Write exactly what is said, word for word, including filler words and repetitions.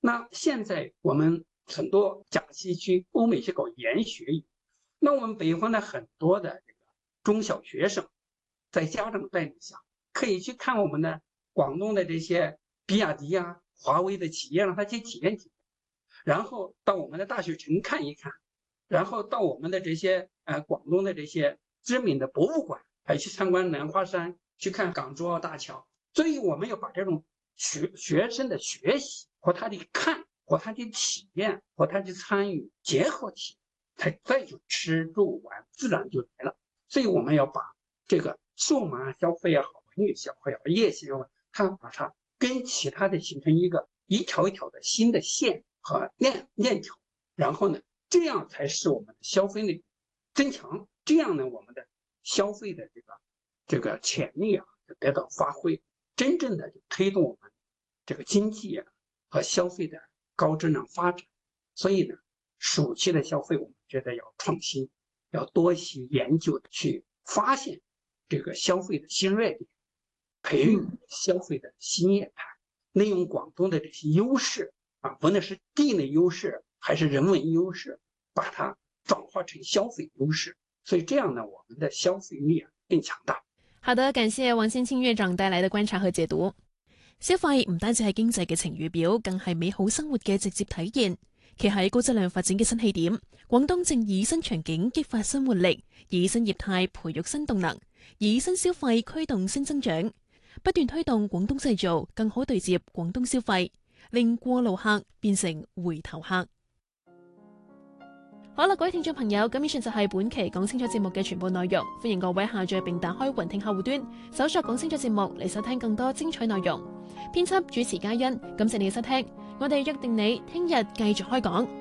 那现在我们很多甲西区、欧美去搞研学语，那我们北方的很多的这个中小学生，在家长带领下，可以去看我们的广东的这些比亚迪啊、华为的企业，让他去体验体验，然后到我们的大学城看一看，然后到我们的这些呃广东的这些知名的博物馆，还去参观南花山，去看港珠澳大桥。所以我们要把这种学学生的学习和他的看和他的体验和他的参与结合起来，才再就吃住玩自然就来了。所以我们要把这个数码消费也好，文娱消费也好，夜消费，它把它跟其他的形成一个一条一条的新的线和链链条，然后呢，这样才使我们的消费力增强，这样呢，我们的消费的这个这个潜力啊得到发挥，真正的推动我们这个经济啊和消费的高质量发展。所以呢，暑期的消费我们觉得要创新，要多去研究去发现这个消费的新热点，培育消费的新业态，利用广东的这些优势啊，无论是地理优势还是人文优势，把它转化成消费优势。所以这样呢，我们的消费力啊更强大。 好的，感謝王先清院長帶來的觀察和解讀。消費唔單止係經濟嘅晴雨表，更係美好生活嘅直接體現。企喺高質量發展嘅新起點，廣東正以新場景激發新活力，以新業態培育新動能，以新消費驅動新增長，不斷推動廣東製造更好對接廣東消費，令過路客變成回頭客。好啦，各位聽眾朋友，咁以上就係本期講清楚節目嘅全部內容。歡迎各位下載並打開雲聽客戶端，搜索講清楚節目嚟收聽更多精彩內容。編輯主持嘉欣，感謝你嘅收聽，我哋約定你聽日繼續開講。